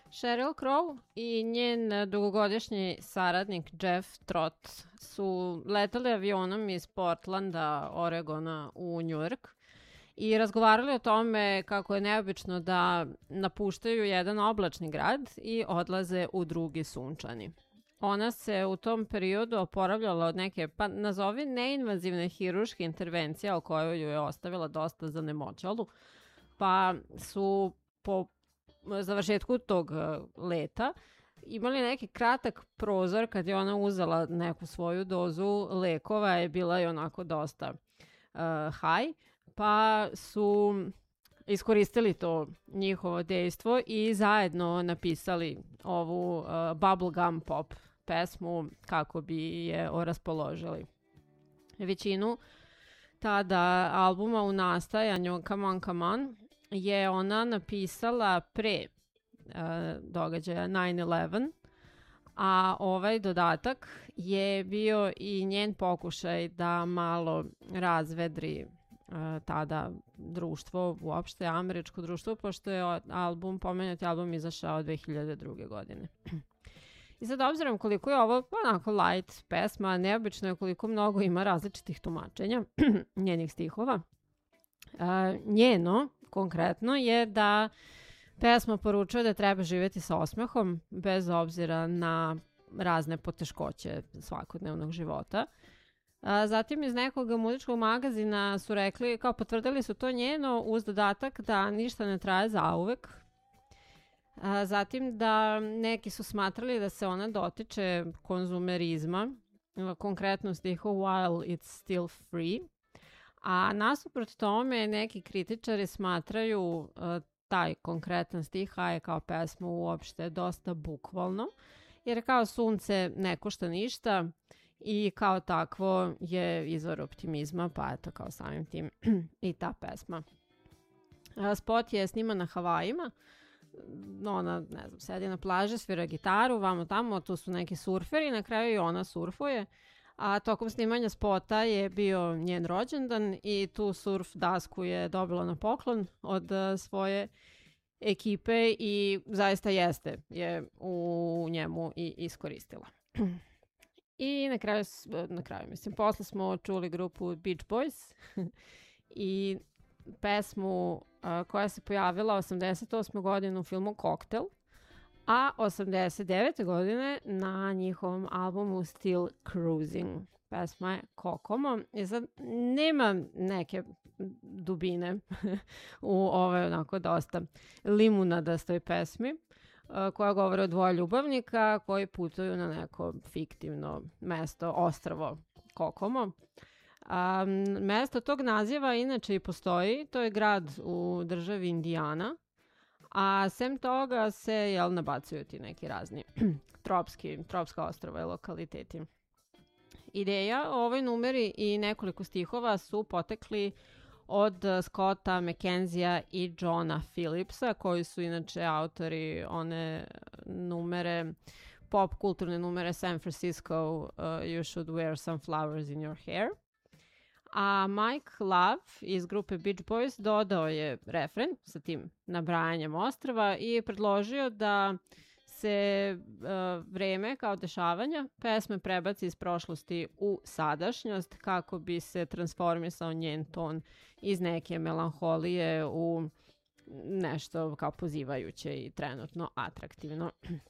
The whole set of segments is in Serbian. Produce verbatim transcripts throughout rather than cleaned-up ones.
Sheryl Crow i njen dugogodišnji saradnik Jeff Trott su letali avionom iz Portlanda, Oregona u New York i razgovarali o tome kako je neobično da napuštaju jedan oblačni grad i odlaze u drugi sunčani. Ona se u tom periodu oporavljala od neke, pa nazovi neinvazivne hiruške intervencije o kojoj ju je ostavila dosta za nemoćalu, pa su po završetku tog leta imali neki kratak prozor kad je ona uzela neku svoju dozu lekova, je bila i onako dosta uh, high, pa su iskoristili to njihovo dejstvo i zajedno napisali ovu uh, bubblegum pop pesmu kako bi je oraspoložili. Većinu tada albuma u nastajanju Come On, Come On je ona napisala pre uh, događaja nine eleven, a ovaj dodatak je bio i njen pokušaj da malo razvedri uh, tada društvo, uopšte američko društvo, pošto je album, pomenuti album izašao dve hiljade druge. godine. I sad obzirom koliko je ovo onako light pesma, neobično je koliko mnogo ima različitih tumačenja njenih stihova. Uh, njeno, konkretno, je da pesma poručuje da treba živjeti sa osmehom bez obzira na razne poteškoće svakodnevnog života. A, zatim iz nekog muzičkog magazina su rekli, kao potvrdili su to njeno uz dodatak da ništa ne traje zauvek. A, zatim da neki su smatrali da se ona dotiče konzumerizma, konkretno stihu While it's still free. A nasuprot tome neki kritičari smatraju uh, taj konkretan stih je kao pesmu uopšte dosta bukvalno, jer kao sunce ne košta ništa i kao takvo je izvor optimizma, pa eto kao samim tim i ta pesma. A, spot je sniman na Havajima, ona, ne znam, sedi na plaži, svira gitaru, vamo tamo, tu su neki surferi, na kraju i ona surfuje. A tokom snimanja spota je bio njen rođendan i tu surf dasku je dobila na poklon od uh, svoje ekipe i zaista jeste je u njemu i iskoristila. I na kraju, na kraju mislim, posle smo čuli grupu Beach Boys i pesmu uh, koja se pojavila osamdeset osme. godine u filmu Cocktail, a osamdeset devete. godine na njihovom albumu Still Cruising. Pesma je Kokomo. I sad nema neke dubine u ovoj onako dosta limunadastoj pesmi koja govori o dvoje ljubavnika koji putuju na neko fiktivno mesto, ostrvo Kokomo. A, mesto tog naziva inače i postoji. To je grad u državi Indijana. A sem toga se, jel, nabacuju ti neki razni tropski, tropska ostrava i lokaliteti. Ideja o ovoj numeri i nekoliko stihova su potekli od Scotta McKenzija i Johna Phillipsa, koji su inače autori one numere, pop kulturne numere San Francisco, uh, You Should Wear Some Flowers in Your Hair. A Mike Love iz grupe Beach Boys dodao je refren sa tim nabrajanjem ostrva i predložio da se uh, vreme kao dešavanja pesme prebaci iz prošlosti u sadašnjost kako bi se transformisao njen ton iz neke melanholije u nešto kao pozivajuće i trenutno atraktivno.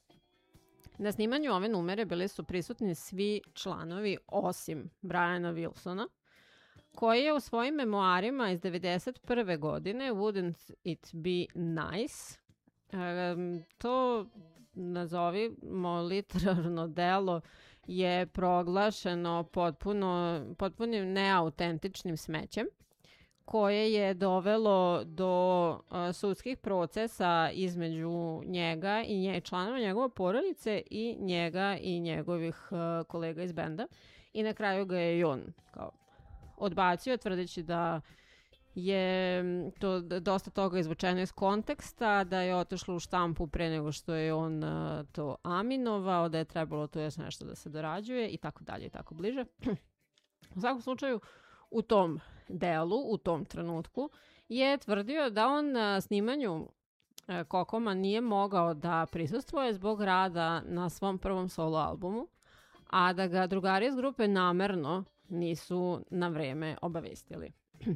Na snimanju ove numere bili su prisutni svi članovi osim Briana Wilsona, koji je u svojim memoarima iz devedeset prve. godine Wouldn't It Be Nice um, to nazovimo literarno delo je proglašeno potpuno, potpunim neautentičnim smećem koje je dovelo do uh, sudskih procesa između njega i nje, članova njegove porodice i njega i njegovih uh, kolega iz benda i na kraju ga je i on kao odbacio tvrdeći da je to dosta toga izvučeno iz konteksta, da je otišlo u štampu pre nego što je on uh, to aminovao, da je trebalo tu još nešto da se dorađuje i tako dalje i tako bliže. U svakom slučaju, u tom delu, u tom trenutku, je tvrdio da on na snimanju Kokoma nije mogao da prisustvuje zbog rada na svom prvom solo albumu, a da ga drugari iz grupe namerno nisu na vreme obavestili.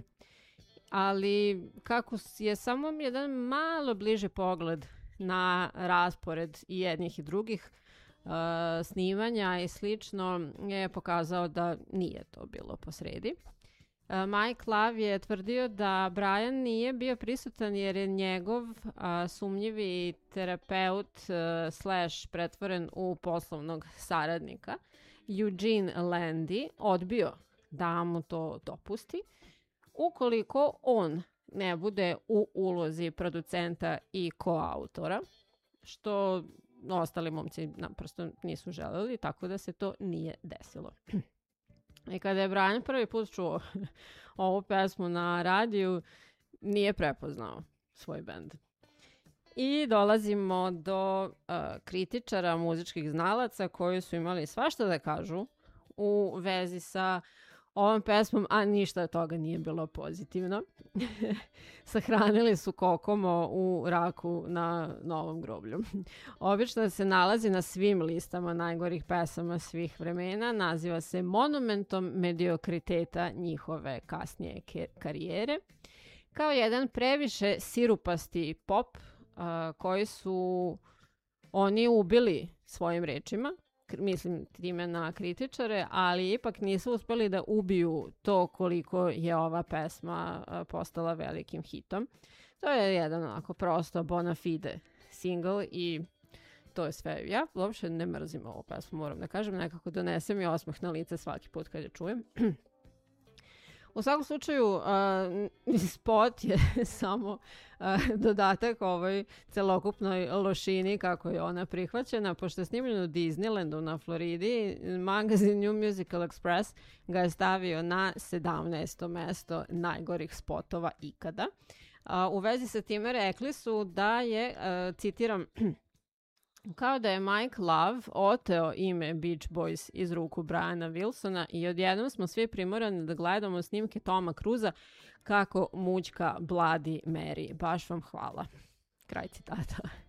Ali kako je samo jedan malo bliži pogled na raspored i jednih i drugih uh, snimanja i slično je pokazao da nije to bilo posredi. Uh, Mike Love je tvrdio da Brian nije bio prisutan jer je njegov uh, sumnjivi terapeut uh, slash pretvoren u poslovnog saradnika Eugene Landy odbio da mu to dopusti ukoliko on ne bude u ulozi producenta i koautora, što ostali momci naprosto nisu želeli, tako da se to nije desilo. I kada je Brian prvi put čuo ovu pesmu na radiju, nije prepoznao svoj bend. I dolazimo do uh, kritičara, muzičkih znalaca koji su imali svašta da kažu u vezi sa ovom pesmom, a ništa od toga nije bilo pozitivno. Sahranili su Kokomo u raku na Novom groblju. Obično se nalazi na svim listama najgorih pesama svih vremena. Naziva se monumentom mediokriteta njihove kasnije karijere. Kao jedan previše sirupasti pop uh, koji su oni ubili svojim rečima. Mislim time na kritičare, ali ipak nisu uspeli da ubiju to koliko je ova pesma postala velikim hitom. To je jedan onako prosto bona fide single i to je sve. Ja uopšte ne mrzim ovu pesmu, moram da kažem, nekako donese mi osmeh na lice svaki put kad je čujem. U svakom slučaju, uh, spot je samo uh, dodatak ovoj celokupnoj lošini kako je ona prihvaćena. Pošto je snimljeno u Disneylandu na Floridi, magazin New Musical Express ga je stavio na sedamnaesto mesto najgorih spotova ikada. Uh, u vezi sa time rekli su da je, uh, citiram, kao da je Mike Love oteo ime Beach Boys iz ruku Briana Wilsona i odjednom smo svi primorani da gledamo snimke Toma Cruza kako mućka Bloody Mary. Baš vam hvala. Kraj citata.